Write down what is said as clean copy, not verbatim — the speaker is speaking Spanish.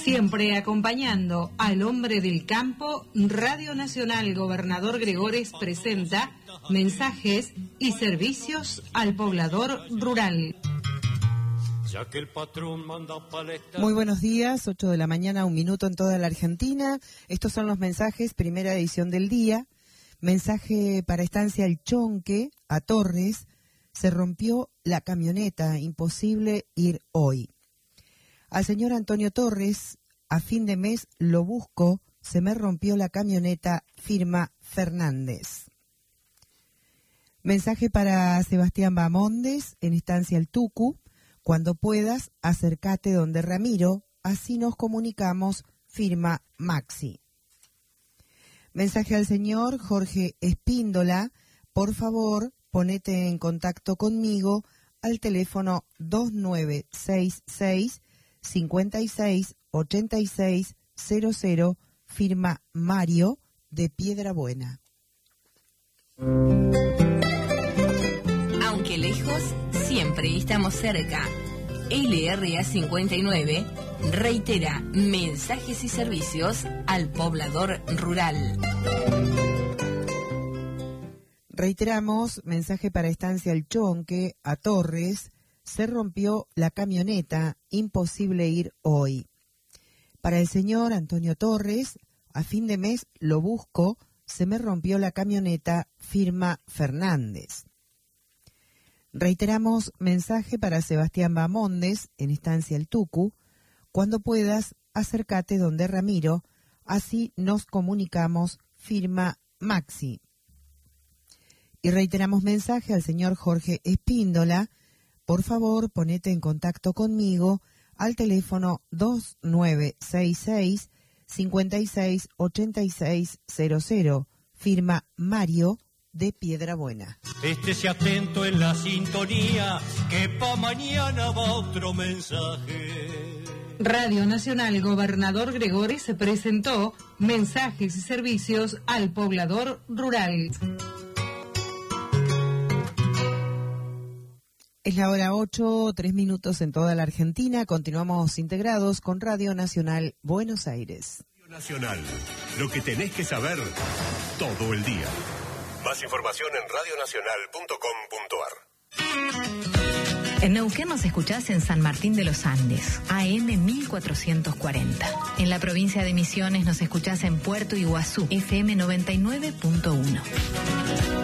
Siempre acompañando al hombre del campo, Radio Nacional Gobernador Gregores presenta mensajes y servicios al poblador rural. Muy buenos días, 8 de la mañana, 1 minuto en toda la Argentina. Estos son los mensajes, primera edición del día. Mensaje para Estancia El Chonque, a Torres. Se rompió la camioneta, imposible ir hoy. Al señor Antonio Torres, a fin de mes lo busco, se me rompió la camioneta, firma Fernández. Mensaje para Sebastián Bamondes, en Estancia El Tucu. Cuando puedas, acércate donde Ramiro, así nos comunicamos, firma Maxi. Mensaje al señor Jorge Espíndola, por favor, ponete en contacto conmigo al teléfono 2966 56 86 00, firma Mario de Piedrabuena. Aunque lejos, siempre estamos cerca. LRA 59 reitera mensajes y servicios al poblador rural. Reiteramos, mensaje para Estancia El Chonque, a Torres. Se rompió la camioneta, imposible ir hoy. Para el señor Antonio Torres, a fin de mes lo busco, se me rompió la camioneta, firma Fernández. Reiteramos, mensaje para Sebastián Bamondes, en Estancia El Tucu. Cuando puedas, acércate donde Ramiro, así nos comunicamos, firma Maxi. Y reiteramos mensaje al señor Jorge Espíndola. Por favor, ponete en contacto conmigo al teléfono 2966 56 86 00, firma Mario de Piedrabuena. Estése atento en la sintonía, que pa' mañana va otro mensaje. Radio Nacional Gobernador Gregores se presentó mensajes y servicios al poblador rural. Es la hora 8, 3 minutos en toda la Argentina. Continuamos integrados con Radio Nacional Buenos Aires. Radio Nacional, lo que tenés que saber todo el día. Más información en radionacional.com.ar. En Neuquén nos escuchás en San Martín de los Andes, AM 1440. En la provincia de Misiones nos escuchás en Puerto Iguazú, FM 99.1.